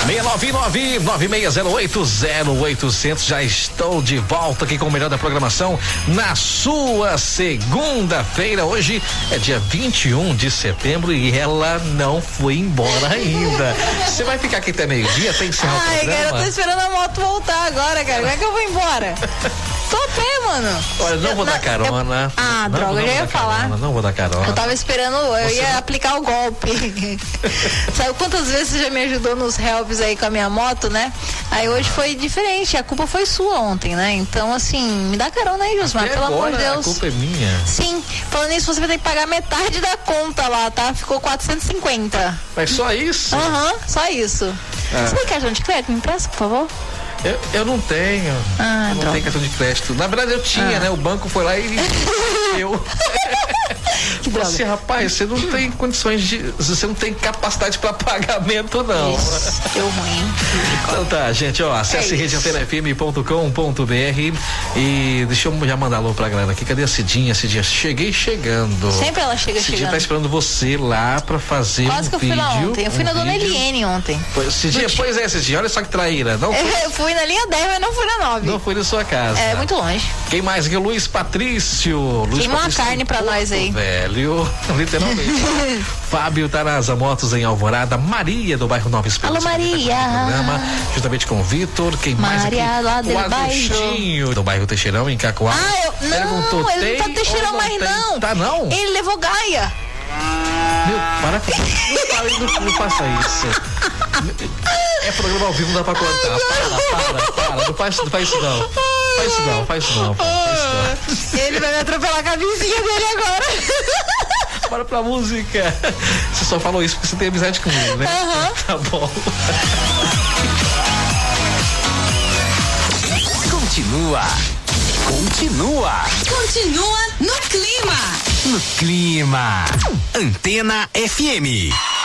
699-9608-0800. Já estou de volta aqui com o melhor da programação na sua segunda-feira. Hoje é dia 21 de setembro e ela não foi embora ainda. Você vai ficar aqui até meio-dia, tem que encerrar o programa? Ai, cara, eu tô esperando a moto voltar agora, cara. Como é que eu vou embora? Tô a pé, mano. Olha, não vou dar carona. Droga, eu já ia falar. Não vou dar carona. Eu tava esperando, eu ia aplicar o golpe. Sabe quantas vezes você já me ajudou nos helps aí com a minha moto, né? Aí hoje foi diferente, a culpa foi sua ontem, né? Então, assim, me dá carona aí, Josmar, pelo amor de Deus. A culpa é minha. Sim, falando nisso, você vai ter que pagar metade da conta lá, tá? Ficou 450. Mas só isso? Só isso. Você tem cartão de crédito? Me empresta, por favor? Eu não tenho. Eu não tenho cartão de crédito. Na verdade eu tinha, né? O banco foi lá e eu. Que droga. Você, rapaz, você não tem condições de. Você não tem capacidade para pagamento, não. Isso, deu ruim. Então tá, gente, ó, acesse redeantenafm.com.br e deixa eu já mandar alô pra galera aqui. Cadê a Cidinha? Cidinha, cheguei chegando. Sempre ela chega Cidinha chegando. Tá esperando você lá pra fazer Quase um que eu fui lá vídeo. ontem. Eu fui na Dona Eliene ontem. Cidinha, pois é, Cidinha, olha só que traíra. Não foi... Eu fui na linha 10, mas não fui na 9. Não foi na sua casa. É muito longe. Quem mais aqui? Luiz Patrício. Queima uma carne pra nós aí. Velho, literalmente. Fábio Taraza Motos em Alvorada. Maria do bairro Nova Esperança. Alô, Maria. Programa, juntamente com o Vitor. Quem mais aqui? Lá do o Agostinho do bairro Teixeirão em Cacoal. Não, ele não tá Teixeirão mais não. Tá não? Ele levou Gaia. Meu, para com isso. Não faça isso. É programa ao vivo, não dá pra contar. Para. Não faz isso não. Faz isso não. Ele vai me atropelar com a vizinha dele agora. Bora pra música. Você só falou isso porque você tem amizade comigo, né? Tá bom. Continua no clima. Antena FM.